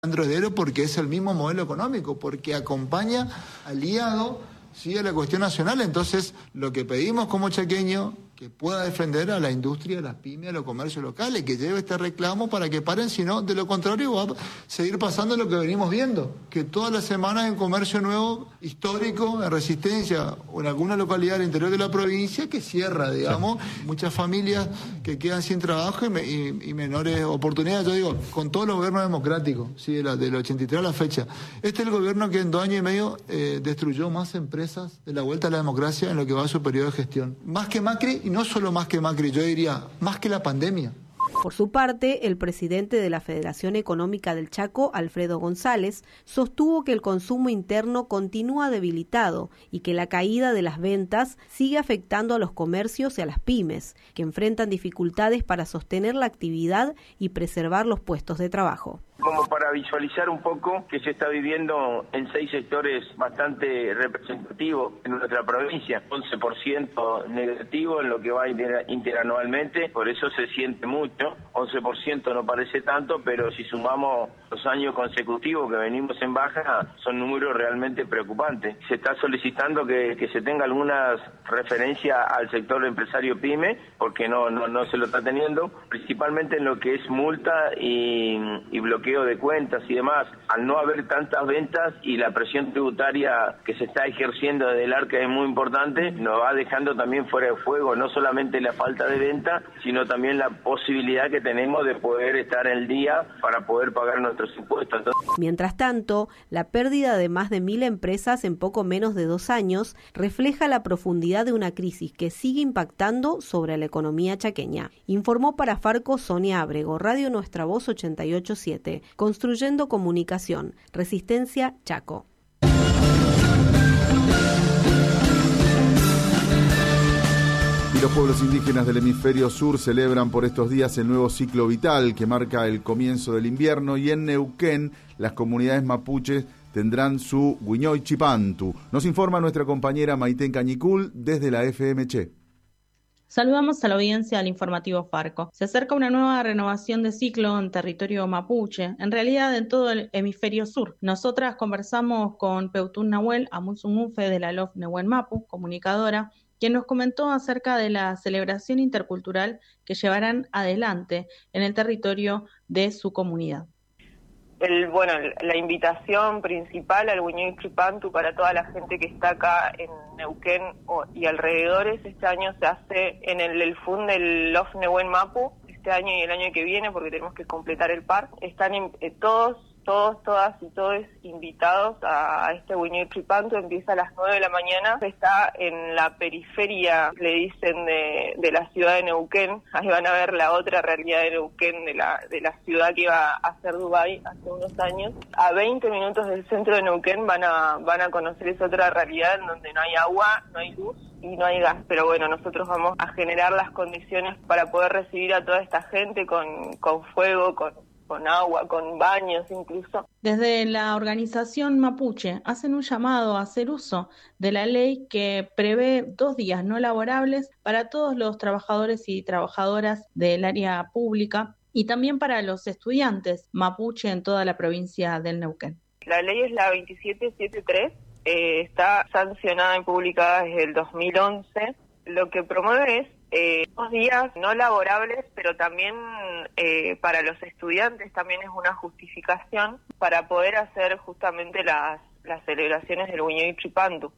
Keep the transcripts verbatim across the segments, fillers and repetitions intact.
Heredero porque es el mismo modelo económico, porque acompaña aliado, sí, a la cuestión nacional. Entonces, lo que pedimos como chaqueño, que pueda defender a la industria, a las pymes, a los comercios locales, que lleve este reclamo para que paren, si no, de lo contrario va a seguir pasando lo que venimos viendo, que todas las semanas en comercio nuevo, histórico, en Resistencia o en alguna localidad del interior de la provincia, que cierra, digamos, sí. Muchas familias que quedan sin trabajo y, me, y, y menores oportunidades. Yo digo, con todos los gobiernos democráticos, ¿sí? de la, del ochenta y tres a la fecha, este es el gobierno que en dos años y medio eh, destruyó más empresas de la vuelta a la democracia en lo que va a su periodo de gestión. Más que Macri, y no solo más que Macri, yo diría, más que la pandemia. Por su parte, el presidente de la Federación Económica del Chaco, Alfredo González, sostuvo que el consumo interno continúa debilitado y que la caída de las ventas sigue afectando a los comercios y a las pymes, que enfrentan dificultades para sostener la actividad y preservar los puestos de trabajo. Como para visualizar un poco que se está viviendo en seis sectores bastante representativos en nuestra provincia, once por ciento negativo en lo que va inter- interanualmente, por eso se siente mucho, once por ciento no parece tanto, pero si sumamos los años consecutivos que venimos en baja, son números realmente preocupantes. Se está solicitando que, que se tenga algunas referencias al sector empresario pyme, porque no, no, no se lo está teniendo, principalmente en lo que es multa y, y bloqueo de cuentas y demás. Al no haber tantas ventas y la presión tributaria que se está ejerciendo desde el ARCA es muy importante, nos va dejando también fuera de juego no solamente la falta de venta, sino también la posibilidad que tenemos de poder estar el día para poder pagar nuestros impuestos. Entonces... Mientras tanto, la pérdida de más de mil empresas en poco menos de dos años refleja la profundidad de una crisis que sigue impactando sobre la economía chaqueña. Informó para Farco Sonia Abrego, Radio Nuestra Voz ochenta y ocho punto siete. Construyendo comunicación. Resistencia, Chaco. Y los pueblos indígenas del hemisferio sur celebran por estos días el nuevo ciclo vital que marca el comienzo del invierno, y en Neuquén las comunidades mapuches tendrán su Huiñoy Chipantu. Nos informa nuestra compañera Maiten Cañicul desde la F M Che. Saludamos a la audiencia del informativo Farco. Se acerca una nueva renovación de ciclo en territorio mapuche, en realidad en todo el hemisferio sur. Nosotras conversamos con Peutún Nahuel Amusungufe de la LOF Nehuen Mapu, comunicadora, quien nos comentó acerca de la celebración intercultural que llevarán adelante en el territorio de su comunidad. El, bueno, la invitación principal al Huiñoy Chipantu para toda la gente que está acá en Neuquén y alrededores, este año se hace en el, el F U N del Lof Nehuen Mapu, este año y el año que viene, porque tenemos que completar el par. Están eh, todos, todos, todas y todos invitados a, a este Huiñoy Chipantu. Empieza a las nueve de la mañana, está en la periferia, le dicen, de, de la ciudad de Neuquén. Ahí van a ver la otra realidad de Neuquén, de la, de la ciudad que iba a ser Dubái hace unos años. A veinte minutos del centro de Neuquén van a, van a conocer esa otra realidad en donde no hay agua, no hay luz y no hay gas, pero bueno, nosotros vamos a generar las condiciones para poder recibir a toda esta gente con, con fuego, con con agua, con baños incluso. Desde la organización mapuche hacen un llamado a hacer uso de la ley que prevé dos días no laborables para todos los trabajadores y trabajadoras del área pública y también para los estudiantes mapuche en toda la provincia del Neuquén. La ley es la veintisiete setenta y tres, eh, está sancionada y publicada desde el dos mil once. Lo que promueve es Eh, dos días no laborables, pero también eh, para los estudiantes también es una justificación para poder hacer justamente las, las celebraciones del Huiñoy Chipantu.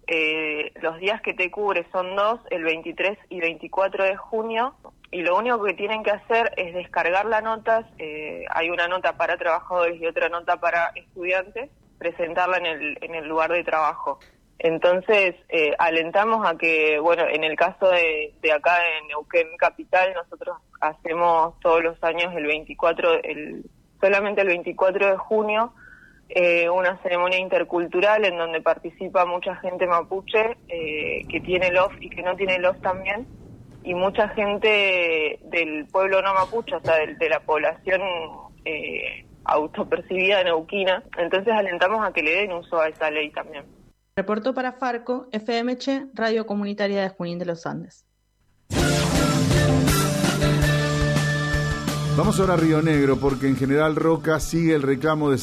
Eh, los días que te cubre son dos, el veintitrés y veinticuatro de junio, y lo único que tienen que hacer es descargar las notas. Eh, hay una nota para trabajadores y otra nota para estudiantes, presentarla en el, en el lugar de trabajo. Entonces, eh, alentamos a que, bueno, en el caso de, de acá en Neuquén Capital, nosotros hacemos todos los años el veinticuatro, el, solamente el veinticuatro de junio, eh, una ceremonia intercultural en donde participa mucha gente mapuche eh, que tiene L O F y que no tiene L O F también, y mucha gente del pueblo no mapuche, o sea, de, de la población eh, autopercibida neuquina. Entonces alentamos a que le den uso a esa ley también. Reportó para Farco, F M Che, Radio Comunitaria de Junín de los Andes. Vamos ahora a Río Negro, porque en General Roca sigue el reclamo de